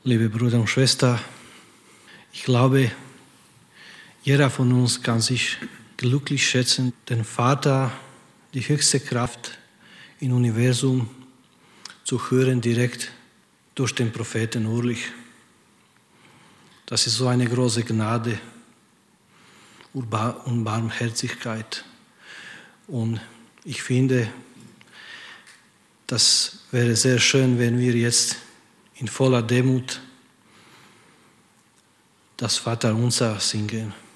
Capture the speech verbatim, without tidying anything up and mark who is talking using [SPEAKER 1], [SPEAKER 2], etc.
[SPEAKER 1] liebe Brüder und Schwestern, ich glaube, jeder von uns kann sich glücklich schätzen, den Vater, die höchste Kraft im Universum, zu hören direkt durch den Propheten Ulrich. Das ist so eine große Gnade und Barmherzigkeit. Und ich finde, das wäre sehr schön, wenn wir jetzt in voller Demut das Vaterunser singen.